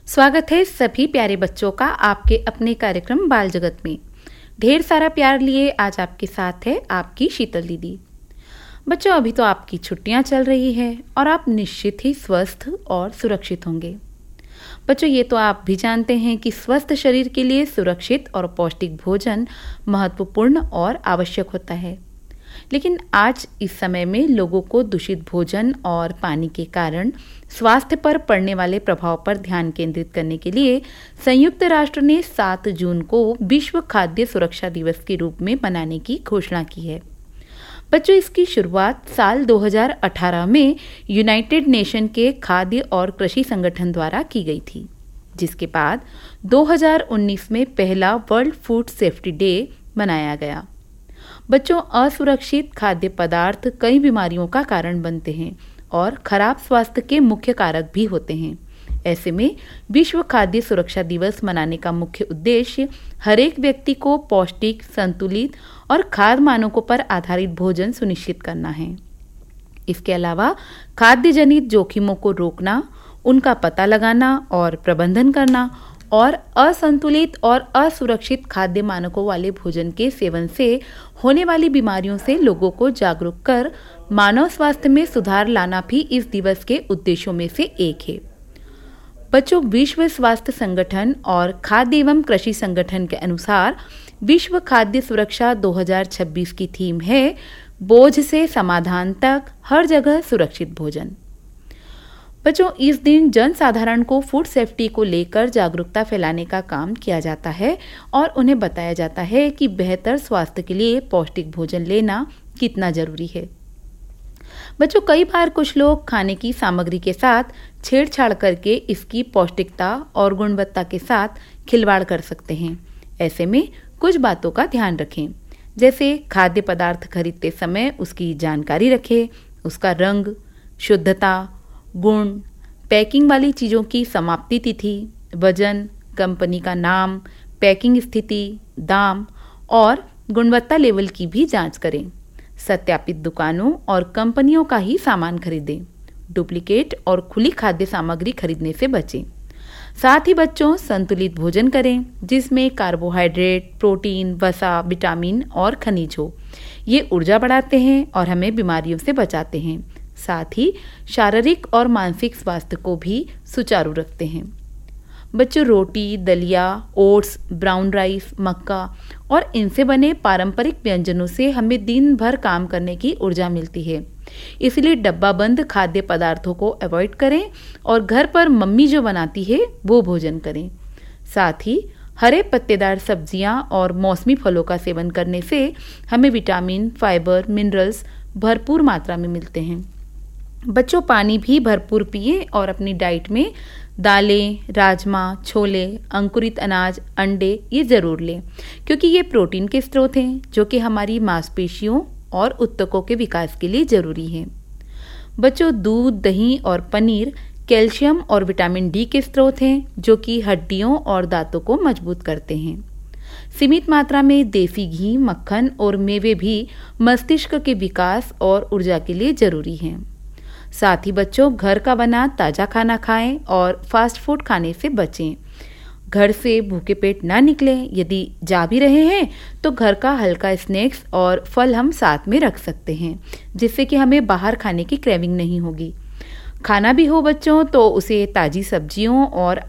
स्वागत है सभी प्यारे बच्चों का आपके अपने कार्यक्रम बाल जगत में। ढेर सारा प्यार लिए आज आपके साथ है आपकी शीतल दीदी। बच्चों, अभी तो आपकी छुट्टियां चल रही है और आप निश्चित ही स्वस्थ और सुरक्षित होंगे। बच्चों, ये तो आप भी जानते हैं कि स्वस्थ शरीर के लिए सुरक्षित और पौष्टिक भोजन महत्वपूर्ण और आवश्यक होता है। लेकिन आज इस समय में लोगों को दूषित भोजन और पानी के कारण स्वास्थ्य पर पड़ने वाले प्रभाव पर ध्यान केंद्रित करने के लिए संयुक्त राष्ट्र ने 7 जून को विश्व खाद्य सुरक्षा दिवस के रूप में मनाने की घोषणा की है। बच्चों, इसकी शुरुआत साल 2018 में यूनाइटेड नेशन के खाद्य और कृषि संगठन द्वारा की गई थी, जिसके बाद 2019 में पहला वर्ल्ड फूड सेफ्टी डे मनाया गया। बच्चों, असुरक्षित खाद्य पदार्थ कई बीमारियों का कारण बनते हैं और खराब स्वास्थ्य के मुख्य कारक भी होते हैं। ऐसे में विश्व खाद्य सुरक्षा दिवस मनाने का मुख्य उद्देश्य हर एक व्यक्ति को पौष्टिक, संतुलित और खाद्य मानकों पर आधारित भोजन सुनिश्चित करना है। इसके अलावा खाद्य जनित जोखिमों को रोकना, उनका पता लगाना और प्रबंधन करना और असंतुलित और असुरक्षित खाद्य मानकों वाले भोजन के सेवन से होने वाली बीमारियों से लोगों को जागरूक कर मानव स्वास्थ्य में सुधार लाना भी इस दिवस के उद्देश्यों में से एक है। बच्चों, विश्व स्वास्थ्य संगठन और खाद्य एवं कृषि संगठन के अनुसार विश्व खाद्य सुरक्षा 2026 की थीम है बोझ से समाधान तक हर जगह सुरक्षित भोजन। बच्चों, इस दिन जनसाधारण को फूड सेफ्टी को लेकर जागरूकता फैलाने का काम किया जाता है और उन्हें बताया जाता है कि बेहतर स्वास्थ्य के लिए पौष्टिक भोजन लेना कितना जरूरी है। बच्चों, कई बार कुछ लोग खाने की सामग्री के साथ छेड़छाड़ करके इसकी पौष्टिकता और गुणवत्ता के साथ खिलवाड़ कर सकते हैं। ऐसे में कुछ बातों का ध्यान रखें, जैसे खाद्य पदार्थ खरीदते समय उसकी जानकारी रखें, उसका रंग, शुद्धता, गुण, पैकिंग वाली चीज़ों की समाप्ति तिथि, वजन, कंपनी का नाम, पैकिंग स्थिति, दाम और गुणवत्ता लेवल की भी जांच करें। सत्यापित दुकानों और कंपनियों का ही सामान खरीदें। डुप्लीकेट और खुली खाद्य सामग्री खरीदने से बचें। साथ ही बच्चों, संतुलित भोजन करें जिसमें कार्बोहाइड्रेट, प्रोटीन, वसा, विटामिन और खनिज हो। ये ऊर्जा बढ़ाते हैं और हमें बीमारियों से बचाते हैं। साथ ही शारीरिक और मानसिक स्वास्थ्य को भी सुचारू रखते हैं। बच्चों, रोटी, दलिया, ओट्स, ब्राउन राइस, मक्का और इनसे बने पारंपरिक व्यंजनों से हमें दिन भर काम करने की ऊर्जा मिलती है। इसलिए डब्बाबंद खाद्य पदार्थों को अवॉइड करें और घर पर मम्मी जो बनाती है वो भोजन करें। साथ ही हरे पत्तेदार सब्जियां और मौसमी फलों का सेवन करने से हमें विटामिन, फाइबर, मिनरल्स भरपूर मात्रा में मिलते हैं। बच्चों, पानी भी भरपूर पिए और अपनी डाइट में दालें, राजमा, छोले, अंकुरित अनाज, अंडे ये जरूर लें, क्योंकि ये प्रोटीन के स्रोत हैं जो कि हमारी मांसपेशियों और ऊतकों के विकास के लिए जरूरी हैं। बच्चों, दूध, दही और पनीर कैल्शियम और विटामिन डी के स्रोत हैं जो कि हड्डियों और दांतों को मजबूत करते हैं। सीमित मात्रा में देसी घी, मक्खन और मेवे भी मस्तिष्क के विकास और ऊर्जा के लिए जरूरी हैं। साथ ही बच्चों, घर का बना ताज़ा खाना खाएं और फास्ट फूड खाने से बचें। घर से भूखे पेट ना निकलें। यदि जा भी रहे हैं तो घर का हल्का स्नैक्स और फल हम साथ में रख सकते हैं, जिससे कि हमें बाहर खाने की क्रेविंग नहीं होगी। खाना भी हो बच्चों तो उसे ताज़ी सब्जियों और